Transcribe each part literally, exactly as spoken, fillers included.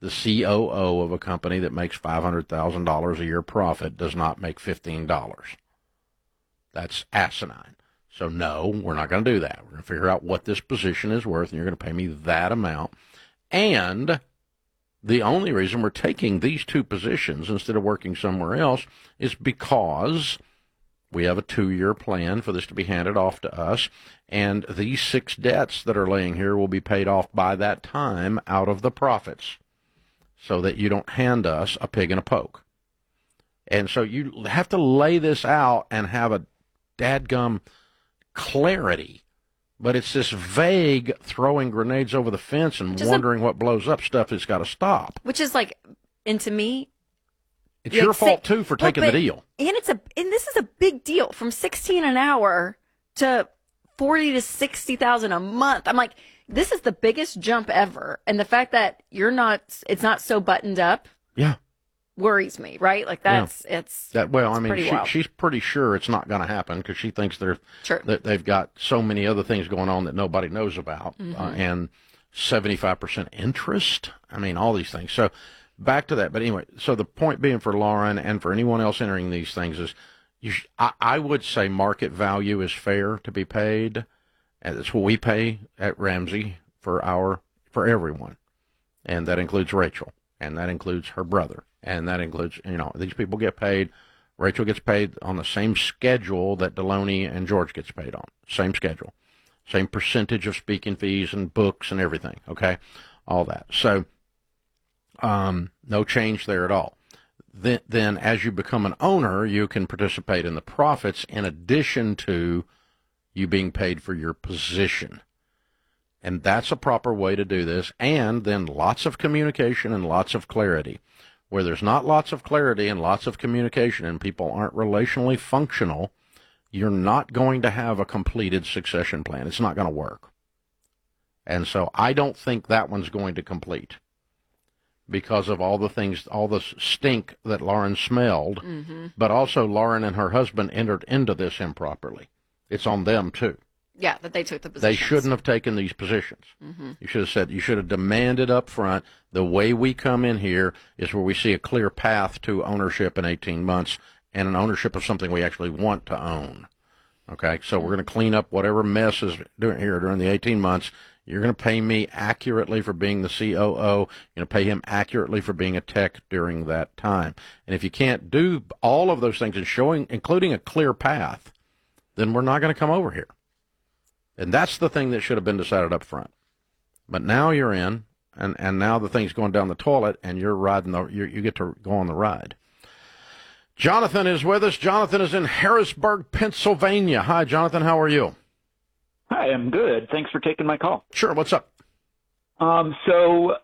The C O O of a company that makes five hundred thousand dollars a year profit does not make fifteen dollars. That's asinine. So, no, we're not going to do that. We're going to figure out what this position is worth, and you're going to pay me that amount. And the only reason we're taking these two positions instead of working somewhere else is because we have a two-year plan for this to be handed off to us, and these six debts that are laying here will be paid off by that time out of the profits, so that you don't hand us a pig in a poke. And so you have to lay this out and have a dadgum clarity. But it's this vague throwing grenades over the fence and wondering a, what blows up stuff that's got to stop. Which is like, and to me, it's your fault too for taking but, the deal. And it's a and this is a big deal, from sixteen an hour to forty to sixty thousand a month. I'm like, this is the biggest jump ever, and the fact that you're not, it's not so buttoned up, yeah, worries me. Right? Like that's yeah. it's that. Well, it's I mean, she, she's pretty sure it's not going to happen because she thinks they're sure. that they've got so many other things going on that nobody knows about, mm-hmm. uh, and seventy-five percent interest. I mean, all these things. So back to that. But anyway, so the point being for Lauren and for anyone else entering these things is, you sh- I, I would say market value is fair to be paid. And that's what we pay at Ramsey for our for everyone, and that includes Rachel, and that includes her brother, and that includes, you know, these people get paid. Rachel gets paid on the same schedule that Deloney and George gets paid on, same schedule, same percentage of speaking fees and books and everything. Okay, all that. So, um, no change there at all. Then, then, as you become an owner, you can participate in the profits in addition to you being paid for your position. And that's a proper way to do this. And then lots of communication and lots of clarity. Where there's not lots of clarity and lots of communication and people aren't relationally functional, you're not going to have a completed succession plan. It's not going to work. And so I don't think that one's going to complete because of all the things, all the stink that Lauren smelled, mm-hmm. but also Lauren and her husband entered into this improperly. It's on them, too. Yeah, that they took the positions. They shouldn't have taken these positions. Mm-hmm. You should have said, you should have demanded up front, the way we come in here is where we see a clear path to ownership in eighteen months and an ownership of something we actually want to own. Okay, so mm-hmm. we're going to clean up whatever mess is doing here during the eighteen months. You're going to pay me accurately for being the C O O. You're going to pay him accurately for being a tech during that time. And if you can't do all of those things and showing, including a clear path, then we're not going to come over here. And that's the thing that should have been decided up front. But now you're in, and, and now the thing's going down the toilet, and you're riding the, you you get to go on the ride. Jonathan is with us. Jonathan is in Harrisburg, Pennsylvania. Hi, Jonathan. How are you? Hi, I'm good. Thanks for taking my call. Sure. What's up? Um, so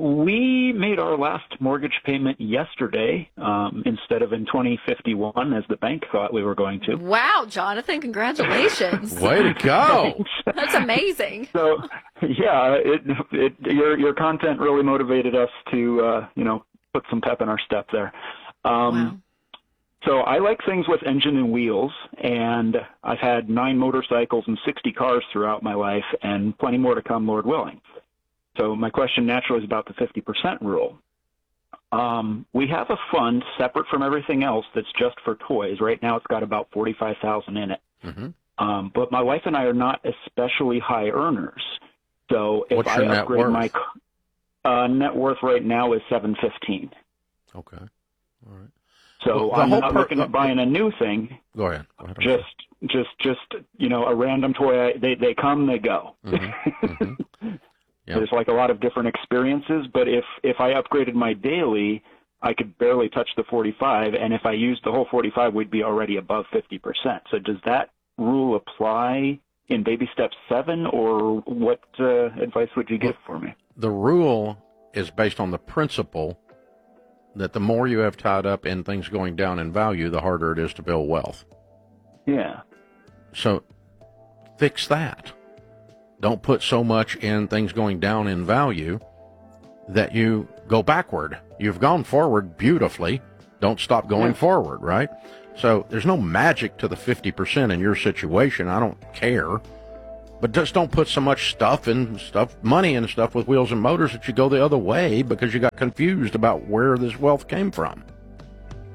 we made our last mortgage payment yesterday um, instead of in twenty fifty-one as the bank thought we were going to. Wow, Jonathan, congratulations. Way to go. That's amazing. So, yeah, it, it, your your content really motivated us to, uh, you know, put some pep in our step there. Um, wow. So I like things with engine and wheels, and I've had nine motorcycles and sixty cars throughout my life, and plenty more to come, Lord willing. So my question naturally is about the fifty percent rule. Um, we have a fund separate from everything else that's just for toys. Right now it's got about forty-five thousand dollars in it. Mm-hmm. Um, but my wife and I are not especially high earners. So if What's I your upgrade net worth? my uh, net worth right now is seven fifteen. Okay. All right. So well, I'm not per- looking at buying a new thing. Go ahead. Go ahead. Just, just, just, you know, a random toy. They they come, they go. Mm-hmm. Mm-hmm. Yep. There's like a lot of different experiences, but if if I upgraded my daily, I could barely touch the forty-five, and if I used the whole forty-five, we'd be already above fifty percent. So does that rule apply in baby step seven, or what uh, advice would you give for me? The rule is based on the principle that the more you have tied up in things going down in value, the harder it is to build wealth. Yeah. So fix that. Don't put so much in things going down in value that you go backward. You've gone forward beautifully. Don't stop going yeah. forward, right? So there's no magic to the fifty percent in your situation. I don't care. But just don't put so much stuff and stuff, money and stuff with wheels and motors that you go the other way because you got confused about where this wealth came from.